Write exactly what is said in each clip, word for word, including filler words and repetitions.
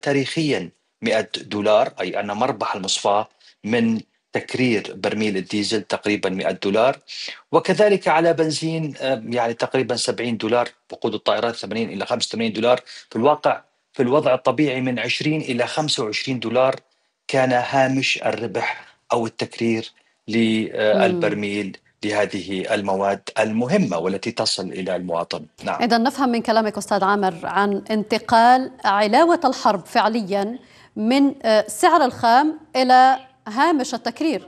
تاريخيا مئة دولار، أي أن مربح المصفاة من تكرير برميل الديزل تقريبا مئة دولار. وكذلك على بنزين آه، يعني تقريبا سبعين دولار، وقود الطائرات ثمانين إلى خمسة وثمانين دولار. في الواقع في الوضع الطبيعي من عشرين إلى خمسة وعشرين دولار كان هامش الربح أو التكرير مم. للبرميل لهذه المواد المهمة والتي تصل إلى المواطن. نعم. إذا نفهم من كلامك أستاذ عامر عن انتقال علاوة الحرب فعليا من آه، سعر الخام إلى هامش التكرير.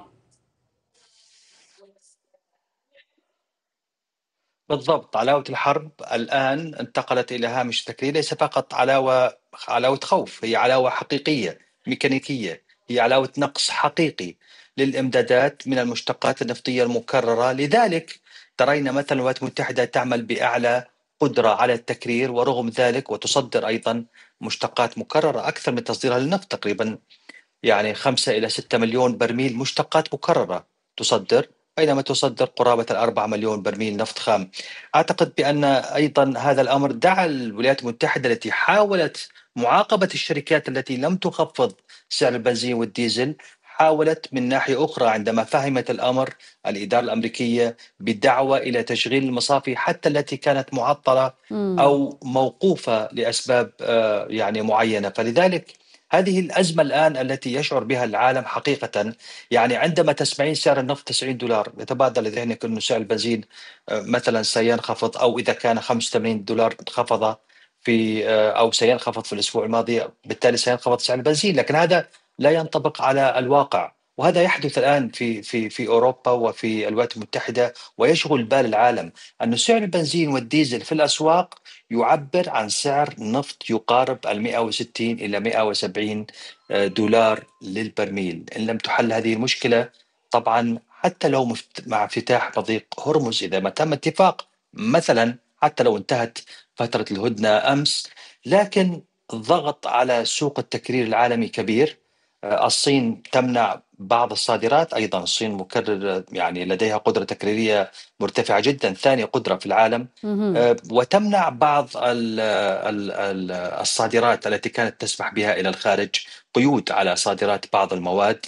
بالضبط، علاوة الحرب الآن انتقلت إلى هامش التكرير، ليس فقط علاوة علاوة خوف، هي علاوة حقيقية ميكانيكية، هي علاوة نقص حقيقي للإمدادات من المشتقات النفطية المكررة. لذلك ترين مثلا الولايات المتحدة تعمل بأعلى قدرة على التكرير، ورغم ذلك وتصدر أيضا مشتقات مكررة أكثر من تصديرها للنفط، تقريبا يعني خمسة إلى ستة مليون برميل مشتقات مكررة تصدر، بينما تصدر قرابة الأربعة مليون برميل نفط خام. أعتقد بأن أيضا هذا الأمر دعا الولايات المتحدة التي حاولت معاقبة الشركات التي لم تخفض سعر البنزين والديزل، حاولت من ناحية أخرى عندما فهمت الأمر الإدارة الأمريكية بالدعوة إلى تشغيل المصافي حتى التي كانت معطلة مم. أو موقوفة لأسباب آه، يعني معينة. فلذلك هذه الأزمة الآن التي يشعر بها العالم حقيقة، يعني عندما تسمعين سعر النفط تسعين دولار يتبادر لذهنك أنه سعر البنزين آه، مثلا سينخفض، أو إذا كان خمسة وثمانين دولار انخفض في آه، أو سينخفض في الأسبوع الماضي، بالتالي سينخفض سعر البنزين. لكن هذا لا ينطبق على الواقع، وهذا يحدث الآن في في في أوروبا وفي الولايات المتحدة، ويشغل بال العالم أن سعر البنزين والديزل في الأسواق يعبر عن سعر نفط يقارب ال مئة وستين إلى مئة وسبعين دولار للبرميل. إن لم تحل هذه المشكلة طبعا، حتى لو مفت- مع افتتاح مضيق هرمز، إذا ما تم اتفاق مثلا، حتى لو انتهت فترة الهدنة أمس، لكن الضغط على سوق التكرير العالمي كبير. آه، الصين تمنع بعض الصادرات، أيضا الصين مكرر يعني لديها قدرة تكريرية مرتفعة جدا، ثاني قدرة في العالم. مهم. آه، وتمنع بعض ال- ال- ال- الصادرات التي كانت تسمح بها إلى الخارج، قيود على صادرات بعض المواد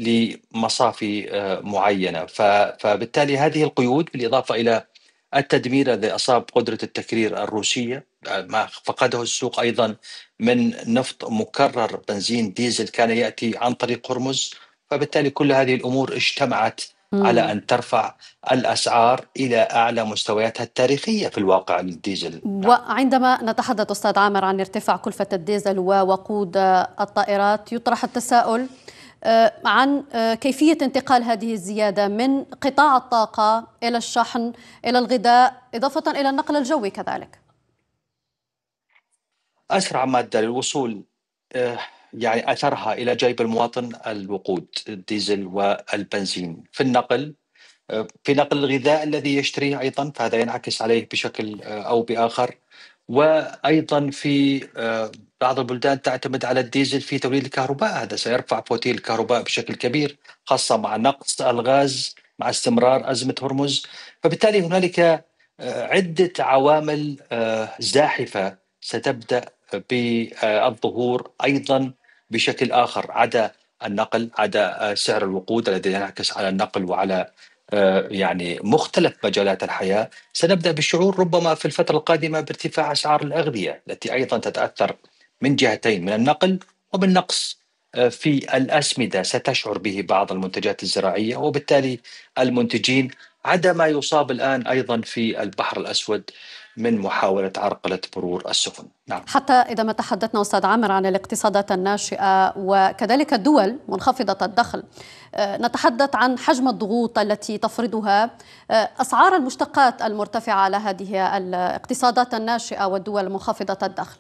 لمصافي آه، معينة. ف- فبالتالي هذه القيود بالإضافة إلى التدمير الذي أصاب قدرة التكرير الروسية، آه، ما فقده السوق أيضا من نفط مكرر، بنزين ديزل كان يأتي عن طريق هرمز. فبالتالي كل هذه الأمور اجتمعت على مم. أن ترفع الأسعار إلى أعلى مستوياتها التاريخية في الواقع للديزل. نعم. وعندما نتحدث أستاذ عامر عن ارتفاع كلفة الديزل ووقود الطائرات، يطرح التساؤل آه، عن آه، كيفية انتقال هذه الزيادة من قطاع الطاقة إلى الشحن إلى الغذاء، إضافة إلى النقل الجوي كذلك. أسرع مادة للوصول آه، يعني أثرها إلى جيب المواطن الوقود الديزل والبنزين. في النقل، آه، في نقل الغذاء الذي يشتريه أيضا، فهذا ينعكس عليه بشكل آه، أو بآخر. وأيضا في آه، بعض البلدان تعتمد على الديزل في توليد الكهرباء، هذا سيرفع فواتير الكهرباء بشكل كبير، خاصة مع نقص الغاز مع استمرار أزمة هرمز. فبالتالي هنالك آه، عدة عوامل آه، زاحفة ستبدأ بالظهور أيضا بشكل آخر، عدا النقل، عدا آه، سعر الوقود الذي ينعكس على النقل وعلى آه، يعني مختلف مجالات الحياة. سنبدأ بالشعور ربما في الفترة القادمة بارتفاع أسعار الأغذية التي أيضا تتأثر من جهتين، من النقل ومن نقص آه، في الأسمدة ستشعر به بعض المنتجات الزراعية، وبالتالي المنتجين، عدا ما يصاب الآن أيضا في البحر الأسود من محاولة عرقلة مرور السفن. نعم. حتى إذا ما تحدثنا أستاذ عامر عن الاقتصادات الناشئة وكذلك الدول منخفضة الدخل، آه، نتحدث عن حجم الضغوط التي تفرضها آه، أسعار المشتقات المرتفعة على هذه الاقتصادات الناشئة والدول منخفضة الدخل.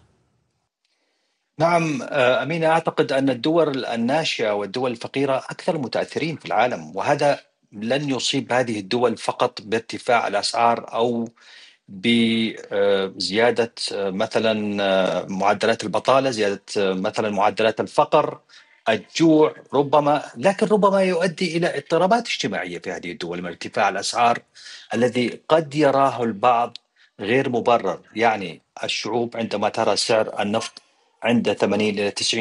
نعم آه، أمينة، أعتقد أن الدول الناشئة والدول الفقيرة أكثر المتأثرين في العالم، وهذا لن يصيب هذه الدول فقط بارتفاع الأسعار أو بزيادة مثلا آه، معدلات البطالة، زيادة آه، مثلا معدلات الفقر، الجوع ربما، لكن ربما يؤدي إلى اضطرابات اجتماعية في هذه الدول من ارتفاع الأسعار الذي قد يراه البعض غير مبرر. يعني الشعوب عندما ترى سعر النفط عند ثمانين إلى تسعين